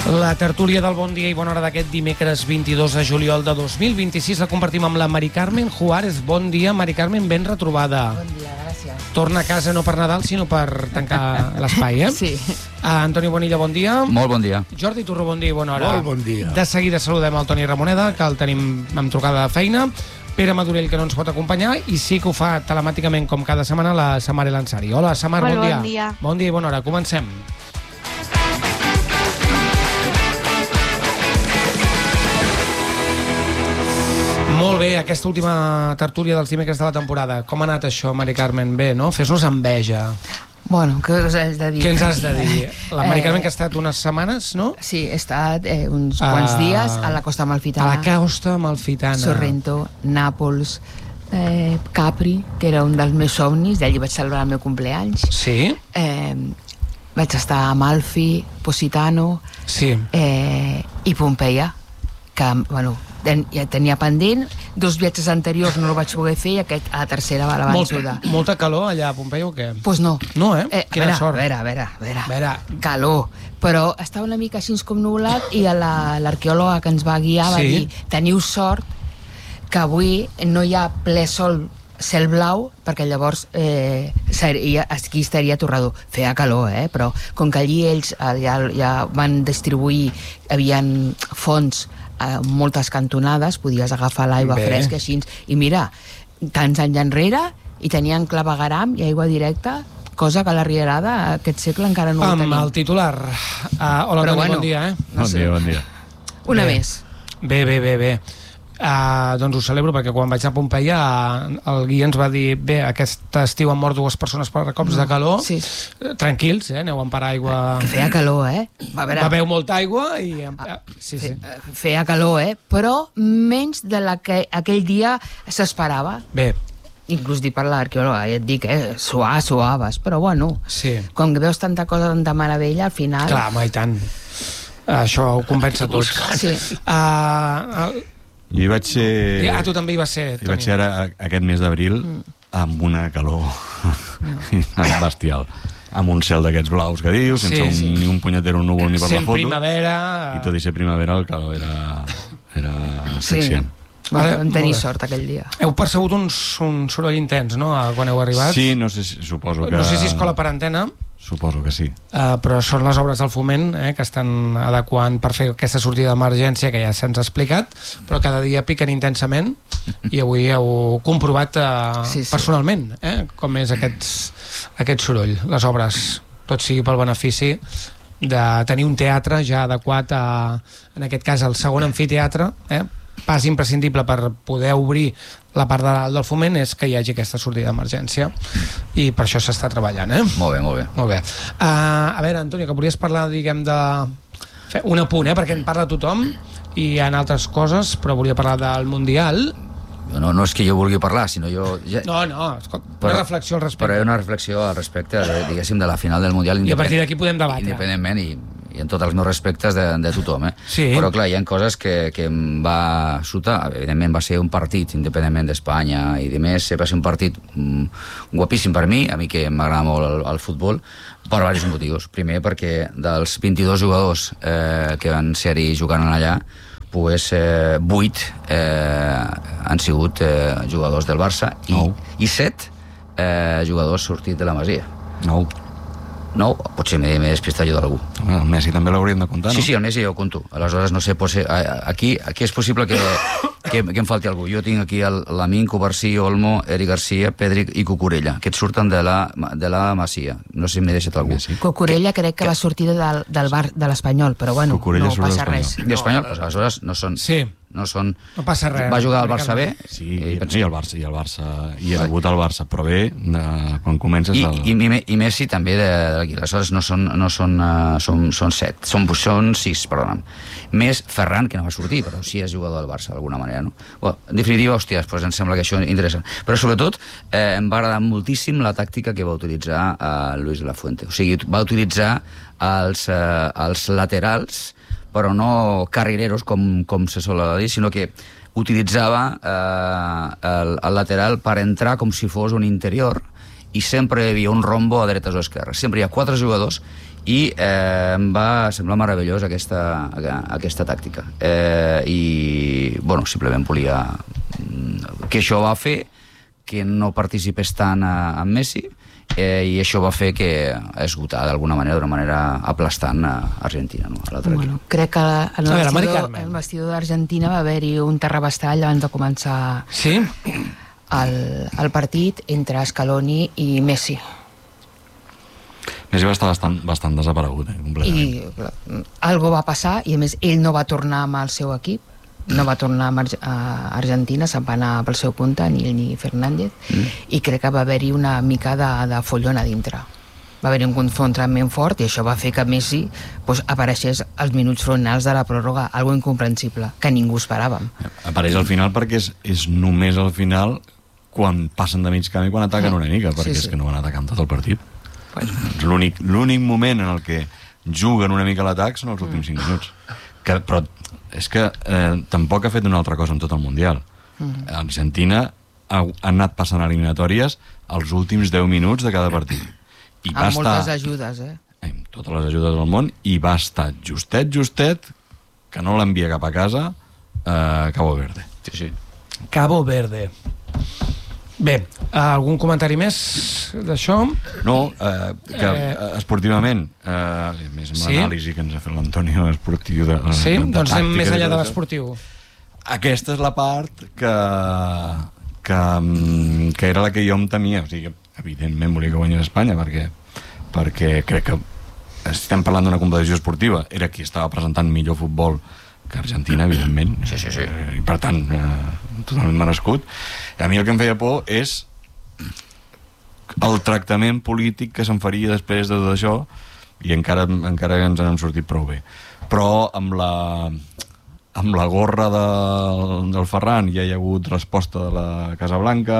La tertúlia del Bon Dia i Bona Hora d'aquest dimecres 22 de juliol de 2026 la compartim amb la Mari Carmen Juárez. Bon dia, Mari Carmen, ben retrobada. Bon dia, gràcies. Torna a casa no per Nadal, sinó per tancar l'espai, eh? Sí. Antonio Bonilla, bon dia. Molt bon dia. Jordi Turro, bon dia i bona hora. Molt bon dia. De seguida saludem el Toni Ramoneda, que el tenim amb trucada de feina. Pere Madurell, que no ens pot acompanyar, i sí que ho fa telemàticament, com cada setmana, la Samar El Ansari. Hola, Samar, bon dia. Bon dia. Bon dia i bona hora. Comencem. Molt bé, aquesta última tertúlia dels dimecres de la temporada. Com ha anat això, Mari Carmen? Bé, no? Fes-nos enveja. Bueno, què us has de dir? Què ens has de dir? La Mari Carmen, que ha estat unes setmanes, no? Sí, he estat uns quants dies a la Costa A Amalfitana. la Costa Amalfitana. Sorrento, Nàpols, Capri, que era un dels meus somnis, d'allí vaig celebrar el meu compleanys. Sí? Vaig estar a Amalfi, Positano Sí. i Pompeia, que, bueno, ja tenia pendent. 2 viatges anteriors no el vaig poder fer i aquest a la tercera la vaig ajudar. Molta calor allà a Pompeia o què? Pues no. No, Quina sort. A veure. Calor. Però estava una mica així com nublat i l'arqueòloga que ens va guiar va dir: teniu sort que avui no hi ha ple sol, cel blau, perquè llavors aquí estaria torrador. Feia calor, però com que allí ells ja van distribuir, havien fonts a moltes cantonades, podies agafar l'aigua fresca així, i mira, tants anys enrere, i tenien clavegaram i aigua directa, cosa que a la Rierada aquest segle encara no ho tenim. Amb el titular. Hola, Toni, bon dia, Bon dia. Una més. Bé. Doncs ho celebro, perquè quan vaig a Pompeia el guia ens va dir: bé, aquest estiu han mort 2 persones per cops de calor. Sí. Tranquils, aneu a emparar aigua. Que feia calor, Beveu molta aigua i... Sí. Feia calor, però menys de la que aquell dia s'esperava. Bé. Inclús dit per l'arqueòloga, ja et dic, suaves, però bueno, Sí. quan veus tanta cosa, tanta meravella, al final... Clar, i tant. Això ho compensa tot. Sí. Jo hi vaig ser... Tu també hi vas ser, Toni. Hi vaig ser ara, aquest mes d'abril amb una calor bestial. Amb un cel d'aquests blaus que dius, sense ni un punyetero núvol ni per la foto. Primavera... I tot i ser primavera, el calor era asfixiant. Vam tenir sort aquell dia. Heu percebut un soroll intens, no?, quan heu arribat? Sí, suposo que... No sé si és cola per antena. Suposo que sí. Però són les obres del Foment que estan adequant per fer aquesta sortida d'emergència que ja se'ns ha explicat, però cada dia piquen intensament i avui heu comprovat personalment com és aquest soroll, les obres, tot sigui pel benefici de tenir un teatre ja adequat en aquest cas el segon amfiteatre. Pas imprescindible per poder obrir la part de dalt del Foment és que hi hagi aquesta sortida d'emergència i per això s'està treballant. Molt bé. A veure, Antonio, que volies parlar, diguem, de... Fer un apunt, perquè en parla tothom i hi ha altres coses, però volia parlar del Mundial. No és que jo vulgui parlar, sinó jo... No, una reflexió al respecte. Però hi ha una reflexió al respecte, diguéssim, de la final del Mundial. I a partir d'aquí podem debatre. Independentment i en tots els meus respectes de tothom, Sí. Però clar, hi ha coses que em va sotar. Evidentment va ser un partit independentment d'Espanya i de més, va ser un partit guapíssim per mi, a mi que m'agrada molt el futbol, per diversos motius. Primer, perquè dels 22 jugadors que van ser-hi jugant allà, pues 8 han sigut jugadors del Barça i 7 jugadors sortits de la Masia. 9, potser m'he despistat jo d'algú. El Messi també l'hauríem de comptar, no? Sí, el Messi jo ho compto. Aleshores, no sé, aquí és possible que em falti algú. Jo tinc aquí l'Amin, Covarsí, Olmo, Eric Garcia, Pedri i Cucurella. Aquests surten de la Masia. No sé si m'he deixat algú. Cucurella crec que va sortir de l'Espanyol, però bueno, no passa res. D'Espanyol? Aleshores no són... Sí. No passa res. Va jugar al Barça B. Sí, i el Barça i ha debutat al Barça, però bé, quan comences... I Messi també d'aquí. Aleshores no són 7, són 6, perdona'm. Més Ferran, que no va sortir, però sí és jugador del Barça d'alguna manera, no? En definitiva, hòstia, doncs em sembla que això és interessant. Però sobretot em va agradar moltíssim la tàctica que va utilitzar Luis de la Fuente. O sigui, va utilitzar els laterals, però no carrileros, com se sol dir, sinó que utilitzava el lateral per entrar com si fos un interior i sempre hi havia un rombo a dretes o esquerres. Sempre hi ha 4 jugadors i em va semblar meravellós aquesta tàctica. I, bueno, simplement volia que això va fer que no participés tant en Messi, i això va fer que esgotar d'alguna manera, d'una manera aplastant a Argentina, no? Bueno, crec que el vestidor d'Argentina va haver-hi un terrabastall abans de començar el partit entre Scaloni i Messi. Messi va estar bastant desaparegut, completament. I algo va passar, i a més ell no va tornar amb el seu equip, no va tornar a Argentina, se'n va anar pel seu compte, ni ell ni Fernández, i crec que va haver-hi una mica de follon a dintre. Va haver-hi un confrontament fort i això va fer que Messi apareixés als minuts finals de la pròrroga, algo incomprensible, que ningú esperàvem. Apareix al final perquè és només al final quan passen de mig camí, quan ataquen una mica, perquè és que no van atacant tot el partit. L'únic moment en el que juguen una mica l'atac són els últims 5 minuts. Però és que tampoc ha fet una altra cosa en tot el Mundial. Argentina ha anat passant eliminatòries els últims 10 minuts de cada partit. Amb moltes ajudes, amb totes les ajudes del món, i va estar justet, que no l'envia cap a casa, Cabo Verde. Sí. Cabo Verde. Bé, algun comentari més d'això? No, que esportivament, més amb l'anàlisi que ens ha fet l'Antonio esportiu de... Sí, doncs anem més enllà de l'esportiu. Aquesta és la part que era la que jo em temia. O sigui, evidentment volia que guanyés Espanya, perquè crec que estem parlant d'una competició esportiva. Era qui estava presentant millor futbol que Argentina, evidentment. Sí. I per tant, totalment merescut. A mi el que em feia por és el tractament polític que se'n faria després de tot això, i encara ens n'hem sortit prou bé. Però amb la gorra del Ferran ja hi ha hagut resposta de la Casa Blanca,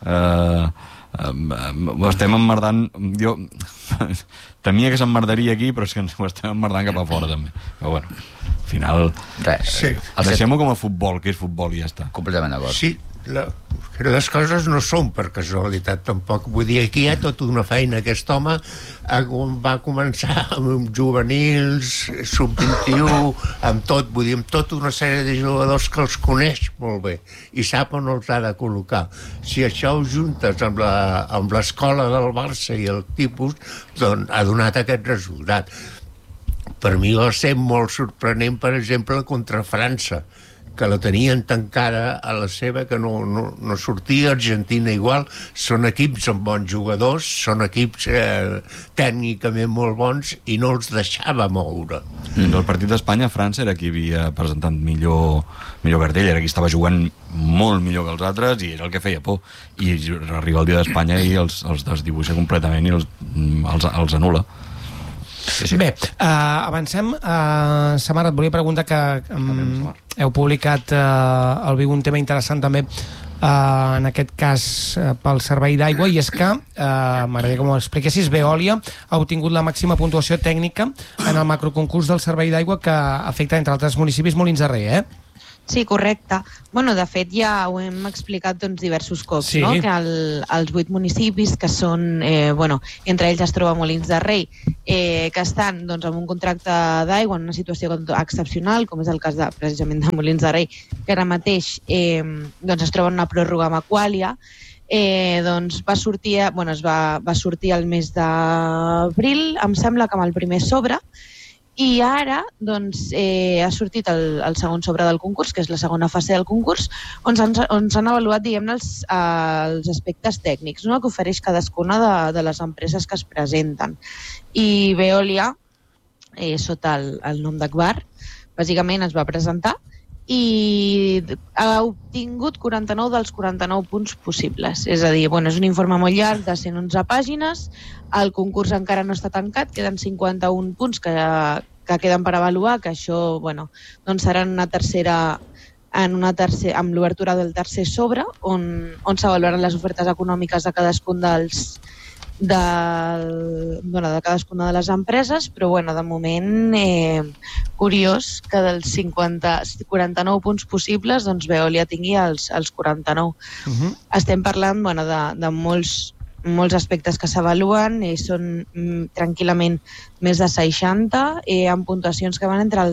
ho estem emmerdant. Jo temia que s'emmerdaria aquí, però és que ho estem emmerdant cap a fora també. Però bueno, al final deixem-ho com a futbol, que és futbol i ja està. Completament d'acord. Sí, les coses no són per casualitat tampoc. Vull dir, aquí hi ha tota una feina. Aquest home va començar amb juvenils, sub-21, amb tot, vull dir, amb tota una sèrie de jugadors que els coneix molt bé i sap on els ha de col·locar. Si això ho juntes amb l'escola del Barça i el tipus, doncs ha donat aquest resultat. Per mi va ser molt sorprenent, per exemple, contra França, que la tenien tancada a la seva, que no sortia. Argentina igual. Són equips amb bons jugadors, són equips tècnicament molt bons, i no els deixava moure. El partit d'Espanya, França era qui havia presentat millor cartell, era qui estava jugant molt millor que els altres, i era el que feia por. I arriba el dia d'Espanya i els desdibuixa completament i els anul·la. Sí. Bé, avancem. Samar, et volia preguntar que heu publicat al Viu un tema interessant també, en aquest cas pel servei d'aigua, i és que m'agradaria que m'ho expliquessis. Veolia ha obtingut la màxima puntuació tècnica en el macroconcurs del servei d'aigua, que afecta, entre altres municipis, Molins de Rei, Sí, correcte. Bueno, de fet, ja ho hem explicat diversos cops, sí, no? Que els 8 municipis, que són, entre ells es troba Molins de Rei, que estan amb un contracte d'aigua en una situació excepcional, com és el cas precisament de Molins de Rei, que ara mateix es troba en una pròrroga amb Aqualia, va sortir el mes d'abril, em sembla que amb el primer sobre, i ara ha sortit el segon sobre del concurs, que és la segona fase del concurs, on s'han avaluat, diguem-ne, els aspectes tècnics, no?, que ofereix cadascuna de les empreses que es presenten. I Veolia, sota el nom d'Akbar, bàsicament es va presentar i ha obtingut 49 dels 49 punts possibles. És a dir, és un informe molt llarg de 111 pàgines, el concurs encara no està tancat, queden 51 punts que queden per avaluar, que això serà amb l'obertura del tercer sobre, on s'avaluaran les ofertes econòmiques de cadascun de cadascuna de les empreses, però de moment curiós que dels 49 punts possibles Veolia tingui els 49. Estem parlant de molts molts aspectes que s'avaluen, són tranquil·lament més de 60, amb puntuacions que van entre el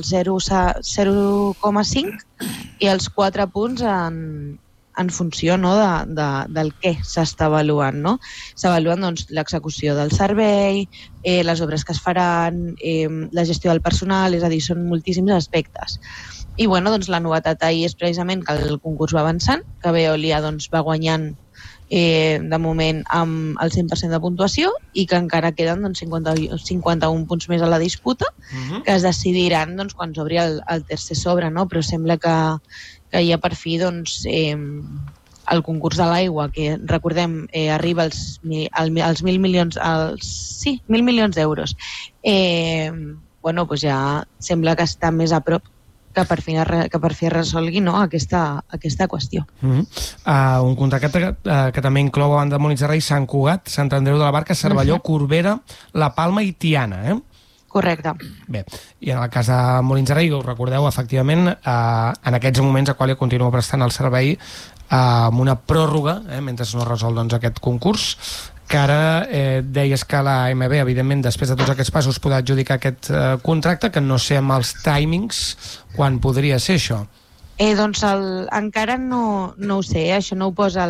0,5 i els 4 punts en funció, no, del què s'està avaluant, no? S'avaluen, doncs, l'execució del servei, les obres que es faran, la gestió del personal, és a dir, són moltíssims aspectes. I bueno, doncs, la novetat ahir és precisament que el concurs va avançant, que Veolia doncs, va guanyant de moment amb el 100% de puntuació i que encara queden doncs, 51 punts més a la disputa, que es decidiran doncs, quan s'obri el tercer sobre, no? Però sembla que ja per fi doncs, el concurs de l'aigua, que recordem arriba als 1.000 milions, 1.000 milions d'euros, bueno, doncs ja sembla que està més a prop que per fi es resolgui, no, aquesta qüestió. Un contracte que també inclou a banda de Molins de Rei, Sant Cugat, Sant Andreu de la Barca, Cervelló, Corbera, La Palma i Tiana, Correcte. Bé, i en el cas de Molins de Rei, us recordeu, efectivament, en aquests moments Aqualia continua prestant el servei amb una pròrroga, mentre no es resol doncs, aquest concurs, que ara deies que la AMB, evidentment, després de tots aquests passos podrà adjudicar aquest contracte, que no sé amb els timings quan podria ser això. Doncs encara no ho sé, això no ho posa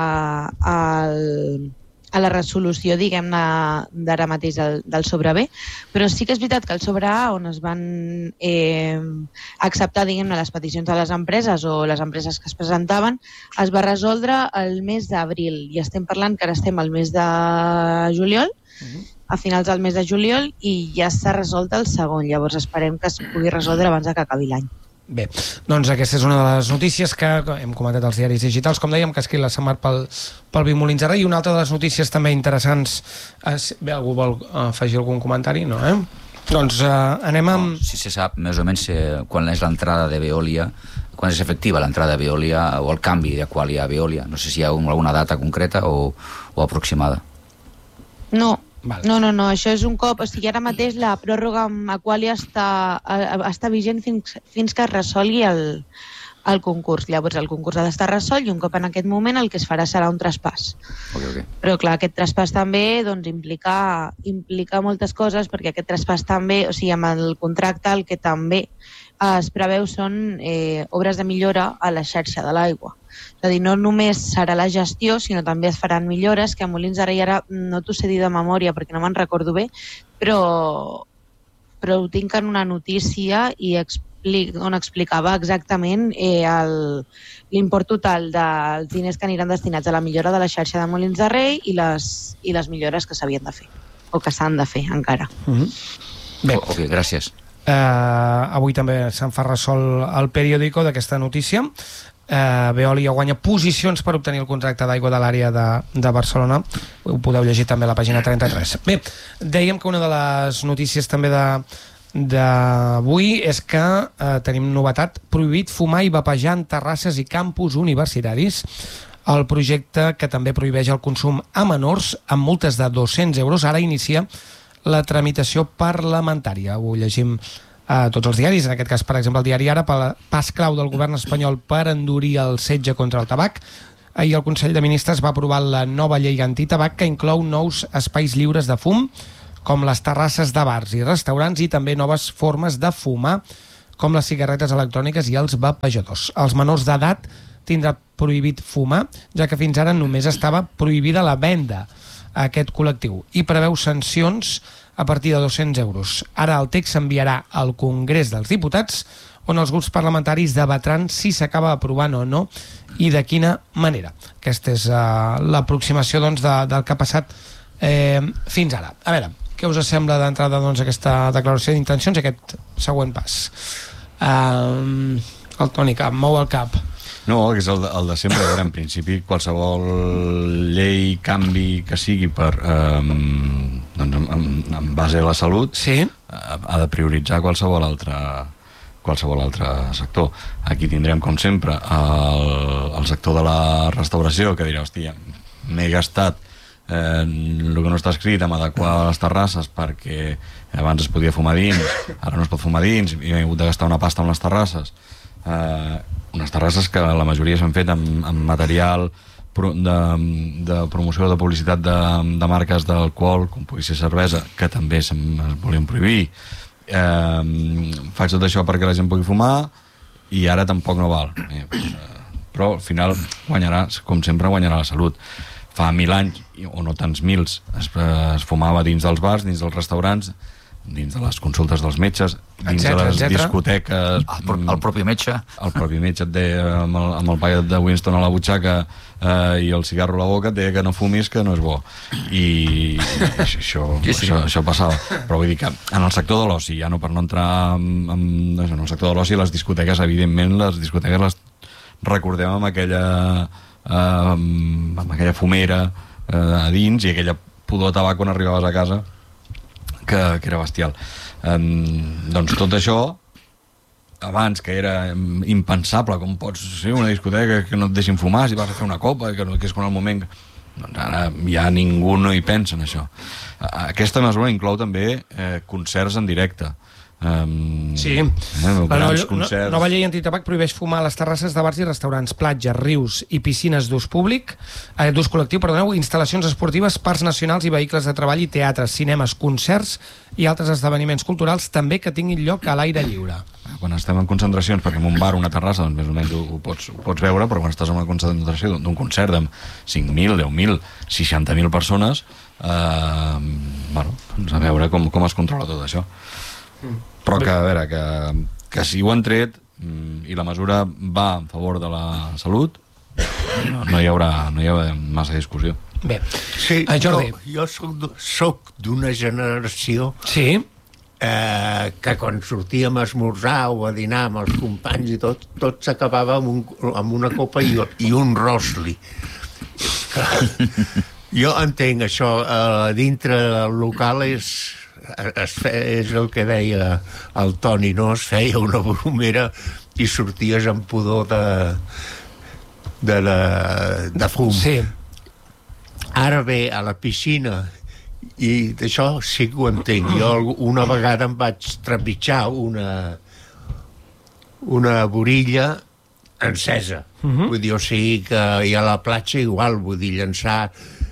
a la resolució, diguem-ne, d'ara mateix del sobre B, però sí que és veritat que el sobre A, on es van acceptar, diguem-ne, les peticions de les empreses o les empreses que es presentaven, es va resoldre el mes d'abril, i estem parlant que ara estem al mes de juliol, a finals del mes de juliol, i ja s'ha resolt el segon, llavors esperem que es pugui resoldre abans que acabi l'any. Bé, doncs aquesta és una de les notícies que hem comentat als diaris digitals, com dèiem, que ha escrit la Samar pel Viu Molins de Rei, i una altra de les notícies també interessants. Bé, algú vol afegir algun comentari? No, Doncs anem amb... Si se sap més o menys quan és l'entrada de Veolia, quan és efectiva l'entrada de Veolia o el canvi d'Aqualia a Veolia, no sé si hi ha alguna data concreta o aproximada. No, això és un cop, o sigui, ara mateix la pròrroga amb Aqualia està vigent fins que es resolgui el concurs. Llavors el concurs ha d'estar resolt i un cop en aquest moment el que es farà serà un traspàs. Okay. Però clar, aquest traspàs també doncs, implica moltes coses, perquè aquest traspàs també, o sigui, amb el contracte el que també es preveu són obres de millora a la xarxa de l'aigua. És a dir, no només serà la gestió, sinó també es faran millores, que a Molins de Rei ara no t'ho sé dir de memòria perquè no me'n recordo bé, però ho tinc en una notícia i on explicava exactament l'import total dels diners que aniran destinats a la millora de la xarxa de Molins de Rei i les millores que s'havien de fer, o que s'han de fer encara. Bé. Ok, gràcies. Avui també se'n fa ressò el periòdico d'aquesta notícia. Veolia guanya posicions per obtenir el contracte d'aigua de l'àrea de Barcelona. Ho podeu llegir també a la pàgina 33. Bé, dèiem que una de les notícies també d'avui és que tenim novetat: prohibit fumar i vapejar en terrasses i campus universitaris. El projecte, que també prohibeix el consum a menors amb multes de 200 euros, ara inicia la tramitació parlamentària. Ho llegim a tots els diaris, en aquest cas, per exemple, el diari Ara, pas clau del govern espanyol per endurir el setge contra el tabac. Ahir el Consell de Ministres va aprovar la nova llei antitabac, que inclou nous espais lliures de fum, com les terrasses de bars i restaurants, i també noves formes de fumar, com les cigarretes electròniques i els vapejadors. Els menors d'edat tindrà prohibit fumar, ja que fins ara només estava prohibida la venda a aquest col·lectiu, i preveu sancions a partir de 200 euros. Ara el text s'enviarà al Congrés dels Diputats, on els grups parlamentaris debatran si s'acaba aprovant o no i de quina manera. Aquesta és l'aproximació doncs, del que ha passat fins ara. A veure, què us sembla d'entrada doncs, aquesta declaració d'intencions i aquest següent pas? El Toni Cap, mou el cap. No, que és el de sempre. A veure, en principi, qualsevol llei, canvi que sigui en base a la salut, sí, ha de prioritzar qualsevol altre sector. Aquí tindrem, com sempre, el sector de la restauració, que dirà, hòstia, m'he gastat el que no està escrit en adequar les terrasses perquè abans es podia fumar dins, ara no es pot fumar dins, i he hagut de gastar una pasta amb les terrasses. Unes terrasses que la majoria s'han fet amb material de promoció de publicitat de marques d'alcohol, com pugui ser cervesa, que també es volien prohibir. Faig tot això perquè la gent pugui fumar i ara tampoc no val. Però al final guanyarà, com sempre, guanyarà la salut. Fa 1000 anys, o no tants mils, es fumava dins dels bars, dins dels restaurants, dins de les consultes dels metges, dins de les discoteques. El propi metge. El propi metge et deia, amb el paquet de Winston a la butxaca i el cigarro a la boca, et deia que no fumis, que no és bo. I això passava. Però vull dir que en el sector de l'oci, ja no per no entrar en el sector de l'oci, les discoteques, evidentment, les discoteques les recordem amb aquella fumera a dins i aquella pudor de tabac quan arribaves a casa, que era bestial. Doncs tot això, abans, que era impensable, com pots ser una discoteca que no et deixin fumar si vas a fer una copa, que és quan el moment... Doncs ara ja ningú no hi pensa en això. Aquesta mesura inclou també concerts en directe. Sí, la nova llei antitabac prohibeix fumar a les terrasses de bars i restaurants, platges, rius i piscines d'ús col·lectiu, instal·lacions esportives, parcs nacionals i vehicles de treball i teatres, cinemes, concerts i altres esdeveniments culturals també que tinguin lloc a l'aire lliure. Quan estem en concentracions, perquè en un bar, una terrassa, doncs més o menys ho pots veure, però quan estàs en una concentració d'un concert amb 5.000, 10.000, 60.000 persones, doncs a veure com es controla tot això. Però que, a veure, que si ho han tret i la mesura va en favor de la salut, no hi haurà massa discussió. Bé, sí, Jordi. Jo soc d'una generació que quan sortíem a esmorzar o a dinar amb els companys i tot s'acabava amb una copa i un rosli. Jo entenc això, dintre del local és el que deia el Toni, no? Es feia una bromera i sorties amb pudor de fum. Sí. Ara ve a la piscina i d'això sí que ho entenc. Jo una vegada em vaig trepitjar una borilla encesa. Vull dir, o sigui que i a la platja igual, vull dir, llançar,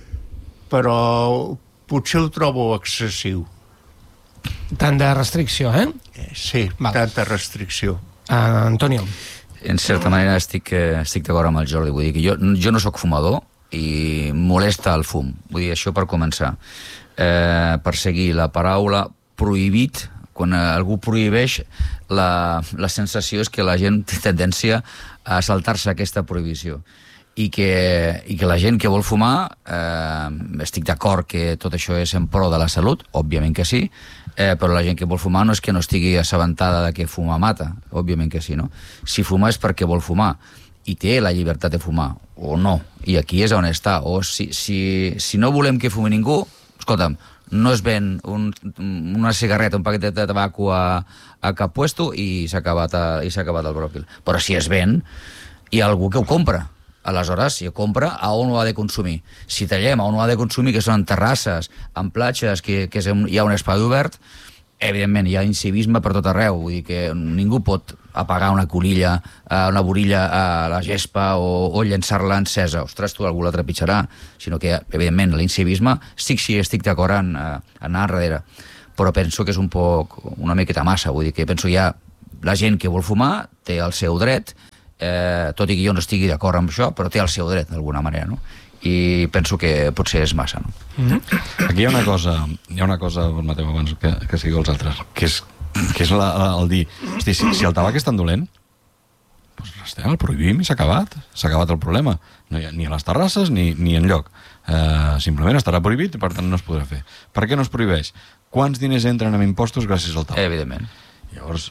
però potser ho trobo excessiu. Tant de restricció, Sí, tanta restricció. Antonio. En certa manera estic d'acord amb el Jordi. Vull dir que jo no sóc fumador i molesta el fum. Vull dir, això per començar. Per seguir la paraula prohibit, quan algú prohibeix, la sensació és que la gent té tendència a saltar-se aquesta prohibició. I que la gent que vol fumar, estic d'acord que tot això és en pro de la salut, òbviament que sí, però la gent que vol fumar no és que no estigui assabentada de que fumar mata, òbviament que sí, no? Si fuma és perquè vol fumar i té la llibertat de fumar, o no, i aquí és on està, o si no volem que fumi ningú, escolta'm, no es ven una cigarreta, un paquet de tabaco a cap puesto i s'ha acabat el bròquil. Però si es ven, hi ha algú que ho compra. Aleshores, si ho compra, a on ho ha de consumir? Si tallem a on ho ha de consumir, que són terrasses, en platges, que hi ha un espai obert, evidentment hi ha incivisme per tot arreu. Vull dir que ningú pot apagar una borilla a la gespa o llançar-la encesa. Ostres, tu, algú la trepitjarà. Sinó que, evidentment, l'incivisme estic d'acord en anar darrere. Però penso que és una miqueta massa. Vull dir que penso ja la gent que vol fumar té el seu dret, tot i que jo no estigui d'acord amb això, però té el seu dret d'alguna manera, no? I penso que potser és massa, no? Aquí hi ha una cosa, permeteu abans que sigueu els altres, que és el dir, hosti, si el tabac és tan dolent, doncs el prohibim i s'ha acabat el problema. No hi ha ni a les terrasses ni enlloc. Simplement estarà prohibit i per tant no es podrà fer. Per què no es prohibeix? Quants diners entren en impostos gràcies al tabac? Evidentment. Llavors,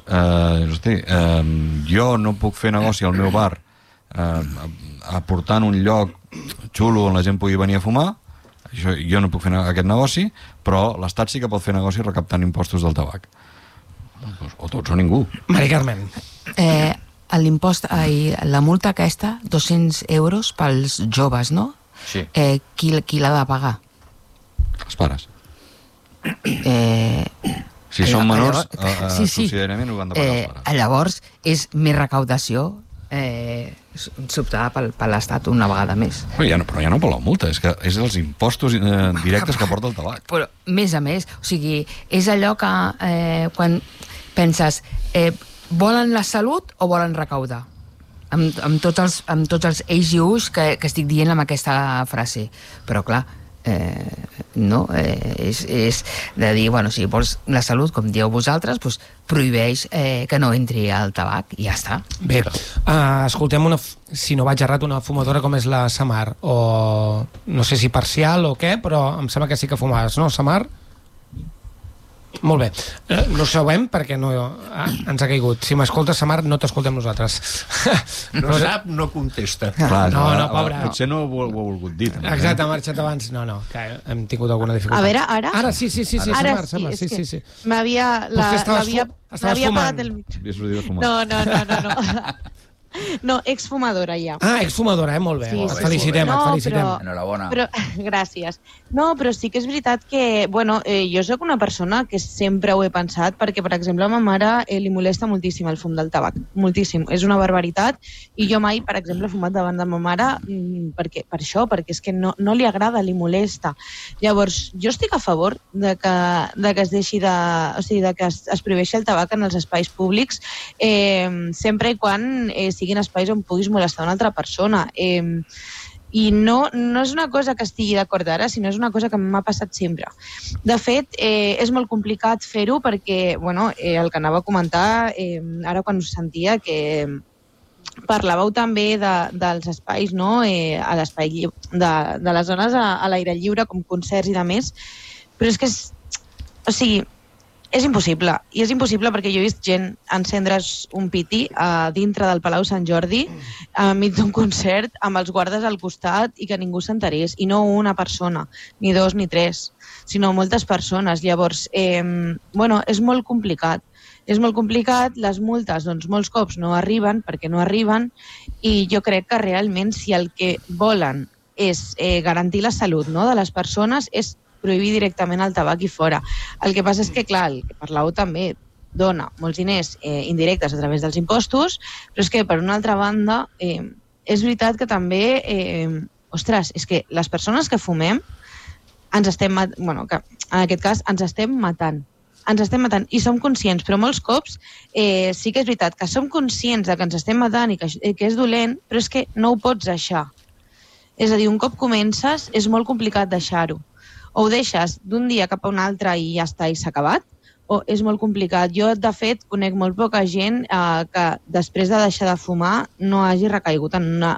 jo no puc fer negoci al meu bar aportant un lloc xulo on la gent pugui venir a fumar. Jo no puc fer aquest negoci, però l'Estat sí que pot fer negoci recaptant impostos del tabac. O tots o ningú. Mari Carmen. L'impost, la multa aquesta, 200 euros pels joves, no? Sí. Qui l'ha de pagar? Els pares. Si són menors, subsidiàriament ho han de pagar els pares. Llavors, és més recaudació sobtada per l'Estat una vegada més. Però ja no per la multa, és els impostos directes que porta el tabac. Però, més a més, o sigui, és allò que quan penses volen la salut o volen recaudar? Amb tots els ells i us que estic dient amb aquesta frase. Però, clar, no, és de dir, bueno, si vols la salut, com dieu vosaltres, doncs prohibeix que no entri el tabac i ja està. Bé, escoltem si no vaig errat, una fumadora com és la Samar, o no sé si parcial o què, però em sembla que sí que fumaves, no, Samar? Molt bé, no sabem perquè no ens ha caigut. Si m'escoltes, Samar, no t'escoltem nosaltres. No sap, no contesta. Clar, no, pobra. Potser no ho ha volgut dir. També. Exacte, ha marxat abans. No, que hem tingut alguna dificultat. A veure, ara? Ara sí, Ara Samar, sí. M'havia apagat el micro. No. No, exfumadora ja. Exfumadora, molt bé. Et felicitem. Enhorabona. Però, gràcies. No, però sí que és veritat que, bueno, jo sóc una persona que sempre ho he pensat, perquè, per exemple, a ma mare li molesta moltíssim el fum del tabac. Moltíssim. És una barbaritat. I jo mai, per exemple, he fumat davant de ma mare perquè és que no li agrada, li molesta. Llavors, jo estic a favor de que es deixi o sigui, de que es prohibeixi el tabac en els espais públics, sempre i quan siguin espais on puguis molestar una altra persona. I no és una cosa que estigui d'acord ara, sinó és una cosa que m'ha passat sempre. De fet, és molt complicat fer-ho perquè, bueno, el que anava a comentar, ara quan us sentia, que parlàveu també dels espais, no? A l'espai de les zones a l'aire lliure, com concerts i de més, però és que o sigui, és impossible, i és impossible perquè jo he vist gent encendre's un piti a dintre del Palau Sant Jordi enmig d'un concert amb els guardes al costat i que ningú s'enterés, i no una persona, ni dos ni tres, sinó moltes persones. Llavors, bueno, és molt complicat. És molt complicat, les multes doncs molts cops no arriben perquè no arriben, i jo crec que realment si el que volen és garantir la salut, no, de les persones, és prohibir directament el tabac i fora. El que passa és que, clar, el que parlàveu també dona molts diners indirectes a través dels impostos, però és que, per una altra banda, és veritat que també, ostres, és que les persones que fumem ens estem, bueno, que en aquest cas ens estem matant. Ens estem matant i som conscients, però molts cops sí que és veritat que som conscients de que ens estem matant i que és dolent, però és que no ho pots deixar. És a dir, un cop comences és molt complicat deixar-ho. O ho deixes d'un dia cap a un altre i ja està, i s'ha acabat, o és molt complicat. Jo, de fet, conec molt poca gent que després de deixar de fumar no hagi recaigut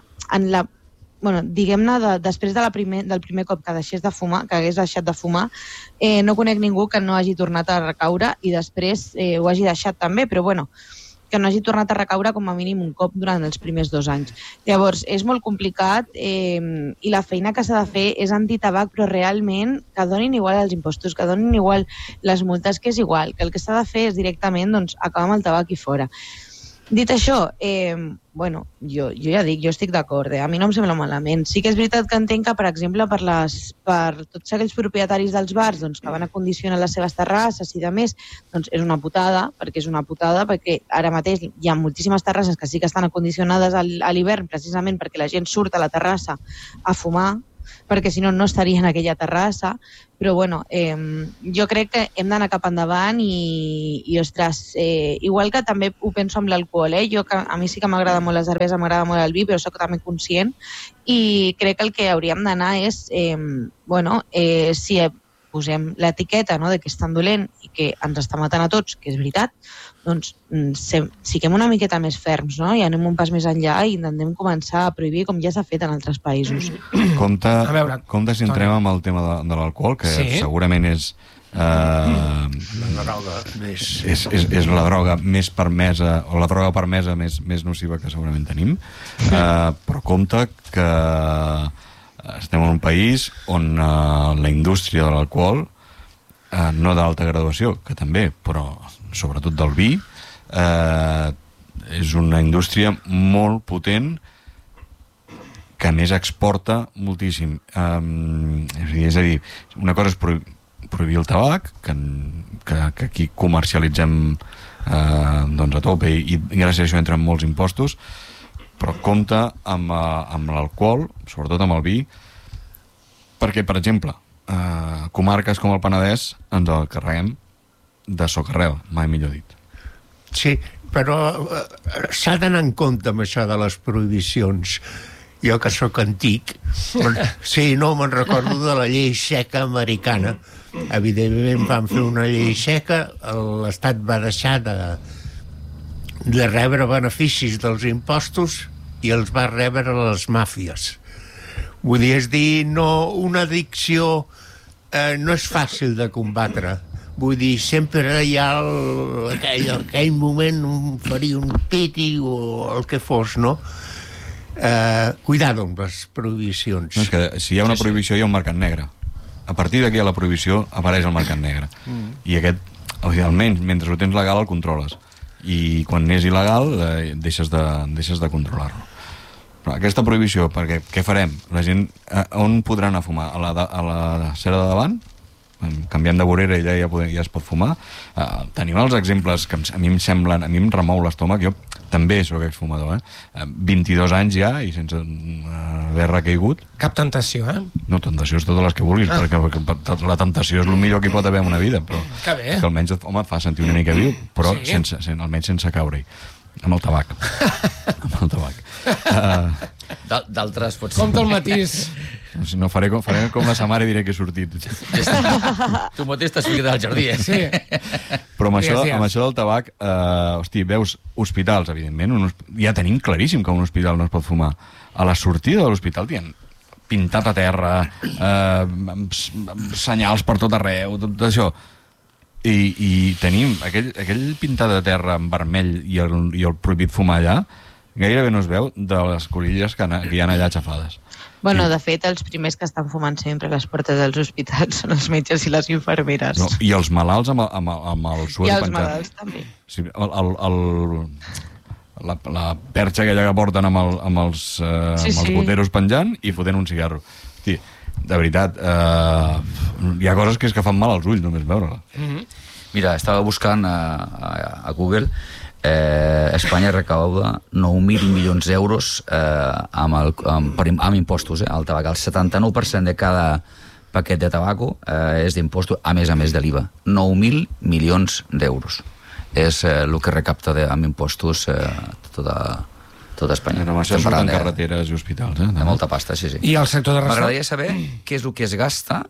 bueno, diguem-ne, després del primer cop que deixés de fumar, que hagués deixat de fumar, no conec ningú que no hagi tornat a recaure i després ho hagi deixat també, però bueno, que no hagi tornat a recaure com a mínim un cop durant els primers 2 anys. Llavors, és molt complicat i la feina que s'ha de fer és antitabac, però realment que donin igual els impostos, que donin igual les multes, que és igual, que el que s'ha de fer és directament doncs, acabar amb el tabac i fora. Dit això, bueno, jo ja dic, jo estic d'acord, a mi no em sembla malament. Sí que és veritat que entenc que, per exemple, per tots aquells propietaris dels bars doncs, que van a condicionar les seves terrasses i de més, doncs és una putada, perquè ara mateix hi ha moltíssimes terrasses que sí que estan acondicionades a l'hivern, precisament perquè la gent surt a la terrassa a fumar, perquè si no, no estaria en aquella terrassa, però bueno, jo crec que hem d'anar cap endavant i ostres, igual que també ho penso amb l'alcohol, a mi sí que m'agrada molt la cervesa, m'agrada molt el vi, però soc també conscient, i crec que el que hauríem d'anar és, bueno, si posem l'etiqueta, no?, de que és tan dolent i que ens està matant a tots, que és veritat, doncs siguem una miqueta més ferms, no?, i anem un pas més enllà i intentem començar a prohibir com ja s'ha fet en altres països. Compte si entrem amb el tema de l'alcohol, que segurament és la droga és la droga més permesa, o la droga permesa més nociva que segurament tenim, però compte que estem en un país on la indústria de l'alcohol, no d'alta graduació, que també, però sobretot del vi, és una indústria molt potent que a més exporta moltíssim. És a dir, una cosa és prohibir el tabac, que aquí comercialitzem doncs a tope, i gràcies a això entren molts impostos, però compta amb l'alcohol, sobretot amb el vi, perquè, per exemple, comarques com el Penedès ens el carreguem de socarrel, mai millor dit. Sí, però s'ha d'anar en compte amb això de les prohibicions. Jo, que sóc antic, sí, no me'n recordo de la llei seca americana. Evidentment van fer una llei seca, l'Estat va deixar de rebre beneficis dels impostos i els va rebre les màfies. Vull dir, és dir, no, una addicció no és fàcil de combatre. Vull dir, sempre hi ha aquell moment, faria un piti o el que fos, no? Cuidado amb les prohibicions. No, és que si hi ha una prohibició hi ha un mercat negre. A partir d'aquí a la prohibició apareix el mercat negre. I aquest, almenys, mentre ho tens legal el controles. I quan és il·legal deixes de controlar-lo. Però aquesta prohibició, perquè què farem? La gent, on podrà anar a fumar? A la cera de davant? Canviem de vorera i ja es pot fumar. Tenim els exemples que a mi em remou l'estómac. Jo també soc exfumador, 22 anys ja i sense haver recaigut. Cap tentació, No, tentació és totes les que vulguis, perquè la tentació és el millor que hi pot haver en una vida, però que almenys et fa sentir una mica viu, però almenys sense caure-hi. Amb el tabac. Amb el tabac. D'altres potser... Compte el matís. Si no, faré com la sa mare i diré que he sortit. Tu mateix t'has ficat al jardí, Sí. Però amb això del tabac, veus hospitals, evidentment, ja tenim claríssim que un hospital no es pot fumar. A la sortida de l'hospital tenen pintat a terra, senyals per tot arreu, tot això. I tenim aquell pintat de terra en vermell i el prohibit fumar allà, gairebé no es veu de les colilles que hi ha allà xafades. Bueno, de fet, els primers que estan fumant sempre a les portes dels hospitals són els metges i les infermeres. No, i els malalts amb el suero penjat. I els malalts també. Sí, la perxa aquella que porten amb els goteros penjant i fotent un cigarro. Hosti, de veritat, hi ha coses que és que fan mal als ulls només veure-la. Mira, estava buscant a Google. Espanya recauda 9.000 milions d'euros amb impostos al tabac. El 79% de cada paquet de tabaco és d'impostos, a més de l'IVA. 9.000 milions d'euros és el que recapta amb impostos tota Espanya. Però això surten carreteres i hospitals, de molta pasta, sí. I el sector de restaurant? M'agradaria saber què és el que es gasta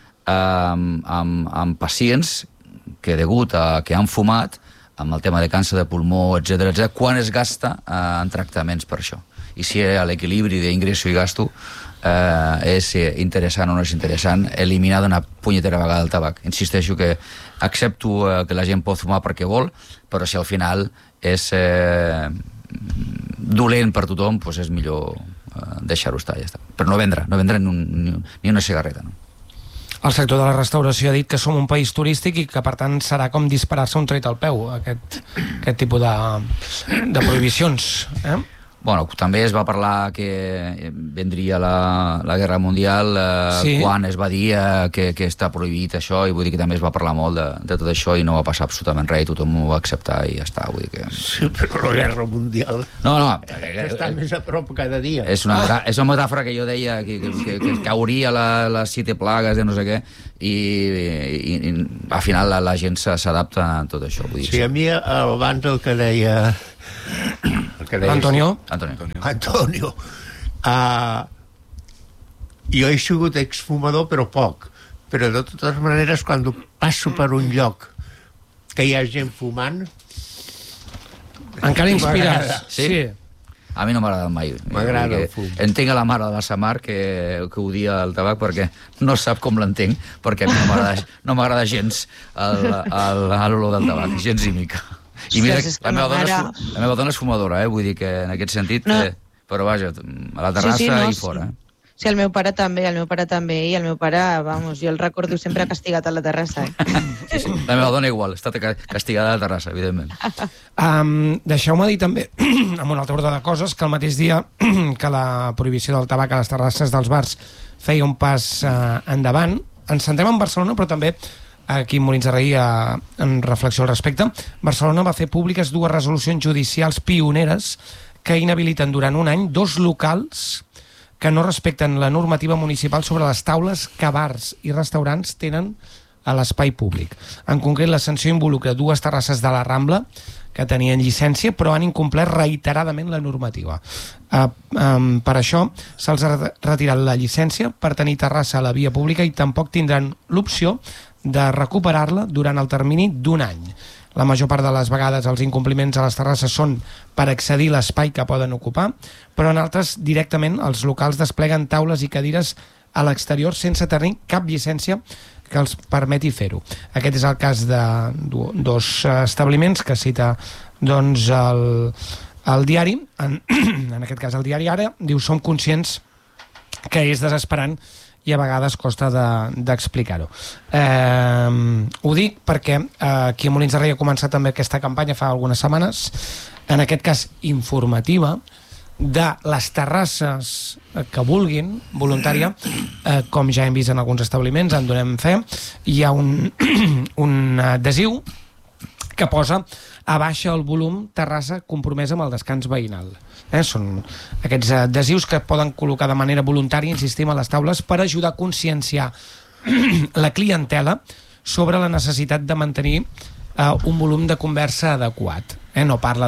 amb pacients que degut a que han fumat, amb el tema de càncer de pulmó, etc., quan es gasta en tractaments per això. I si l'equilibri d'ingresso i gasto és interessant o no és interessant eliminar d'una punyetera vegada el tabac. Insisteixo que accepto que la gent pot fumar perquè vol, però si al final és dolent per tothom, doncs és millor deixar-ho estar, ja està. Però no vendre ni una cigarreta, no? El sector de la restauració ha dit que som un país turístic i que, per tant, serà com disparar-se un tret al peu, aquest tipus de prohibicions. Bueno, també es va parlar que vendria la Guerra Mundial quan es va dir que està prohibit això, i vull dir que també es va parlar molt de tot això i no va passar absolutament res i tothom ho va acceptar i ja està. Vull dir que... Sí, però la Guerra Mundial està més a prop cada dia. És una metàfora que jo deia que cauria les 7 plagues de no sé què i al final la gent s'adapta a tot això. Vull dir, sí, a mi abans el que deia... Antonio. Jo he sigut exfumador, però poc. Però de totes maneres, quan passo per un lloc que hi ha gent fumant... Encara inspires. Sí. A mi no m'ha agradat mai. M'agrada el fum. Entenc a la mare de la Samar que odia el tabac perquè no sap com l'entenc, perquè a mi no m'agrada gens l'olor del tabac, gens i mica. I mira, la meva dona és fumadora, vull dir que en aquest sentit, però vaja, a la terrassa i fora. Sí, el meu pare també, i el meu pare, vamos, jo el recordo sempre castigat a la terrassa. Sí, la meva dona igual, està castigada a la terrassa, evidentment. Deixeu-me dir també, amb un altre ordre de coses, que el mateix dia que la prohibició del tabac a les terrasses dels bars feia un pas endavant, ens centrem en Barcelona, però també aquí en Molins de Rei en reflexió al respecte. Barcelona va fer públiques 2 resolucions judicials pioneres que inhabiliten durant un any 2 locals que no respecten la normativa municipal sobre les taules que bars i restaurants tenen a l'espai públic. En concret, la sanció involucra 2 terrasses de la Rambla que tenien llicència però han incomplert reiteradament la normativa. Per això se'ls ha retirat la llicència per tenir terrassa a la via pública i tampoc tindran l'opció de recuperar-la durant el termini d'un any. La major part de les vegades els incompliments a les terrasses són per accedir a l'espai que poden ocupar, però en altres directament els locals despleguen taules i cadires a l'exterior sense tenir cap llicència que els permeti fer-ho. Aquest és el cas de 2 establiments que cita doncs, el diari, en aquest cas el diari Ara, diu: som conscients que és desesperant i a vegades costa d'explicar-ho. Ho dic perquè aquí a Molins de Rei ha començat també aquesta campanya fa algunes setmanes, en aquest cas informativa, de les terrasses que vulguin, voluntària, com ja hem vist en alguns establiments, en donem fe, hi ha un adhesiu que posa abaixa el volum terrassa compromesa amb el descans veïnal. Són aquests adhesius que poden col·locar de manera voluntària, insistim, a les taules per ajudar a conscienciar la clientela sobre la necessitat de mantenir un volum de conversa adequat. No parla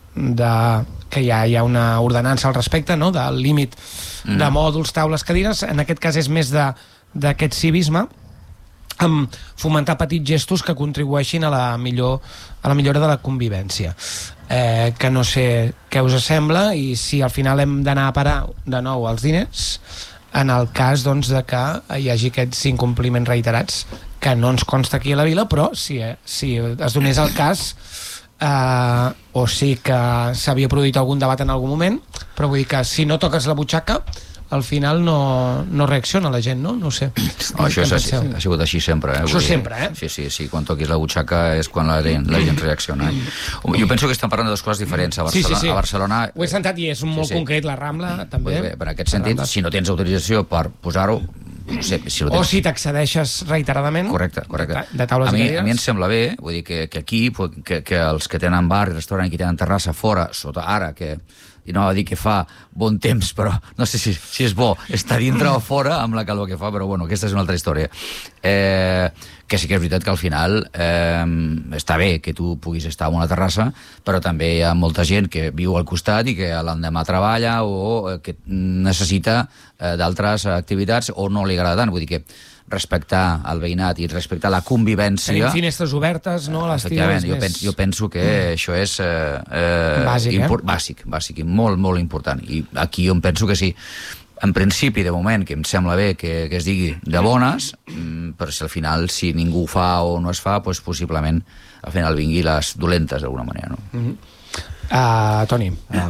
que ja hi ha una ordenança al respecte, no?, del límit de mòduls, taules, cadires. En aquest cas és més d'aquest civisme, amb fomentar petits gestos que contribueixin a la millora de la convivència. Que no sé què us sembla i si al final hem d'anar a parar de nou els diners en el cas doncs, de que hi hagi aquests incompliments reiterats, que no ens consta aquí a la vila, però si es donés el cas o sí que s'havia produït algun debat en algun moment, però vull dir que si no toques la butxaca al final no reacciona la gent, no? No ho sé. Això ha sigut així sempre. Això sempre, Sí, quan toquis la butxaca és quan la gent reacciona. Jo penso que estem parlant de 2 coses diferents. A Barcelona... Ho he sentat i és molt concret, la Rambla, també. Per aquest sentit, si no tens autorització per posar-ho, no sé, o si t'accedeixes reiteradament. Correcte. De taules i cadires. A mi em sembla bé, vull dir que aquí, que els que tenen bar i restaurant i que tenen terrassa fora, sota ara, i no va dir que fa bon temps, però no sé si és bo estar dintre o fora amb la calor que fa, però bueno, aquesta és una altra història. Que sí que és veritat que al final està bé que tu puguis estar en una terrassa, però també hi ha molta gent que viu al costat i que l'endemà treballa o que necessita d'altres activitats o no li agrada tant, vull dir que respectar el veïnat i respectar la convivència... Tenim finestres obertes, no? Jo penso que això és bàsic i molt, molt important. I aquí jo em penso que sí. En principi, de moment, que em sembla bé que es digui de bones, però si al final, si ningú ho fa o no es fa, doncs possiblement al final vingui les dolentes d'alguna manera, no? Toni.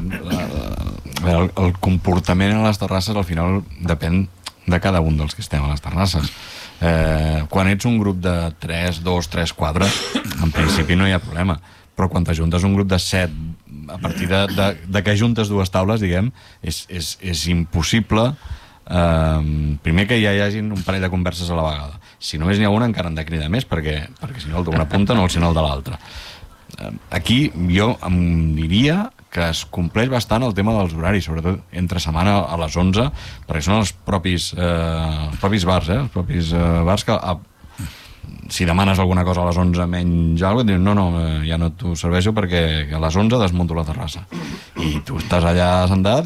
El comportament a les terrasses al final depèn de cada un dels que estem a les terrasses. Quan ets un grup de 3, 2, 3, 4, en principi no hi ha problema, però quan t'ajuntes un grup de 7, a partir de que ajuntes 2 taules, diguem, és impossible primer que ja hi hagin un parell de converses a la vegada. Si només n'hi ha una encara han de cridar més, perquè si no el d'una punta no el sinó el de l'altra. Aquí jo em diria que es compleix bastant el tema dels horaris, sobretot entre setmana a les 11, perquè són els propis bars, els propis bars que si demanes alguna cosa a les 11 menys alguna cosa, et diuen no, ja no t'ho serveixo perquè a les 11 desmunto la terrassa. I tu estàs allà sentat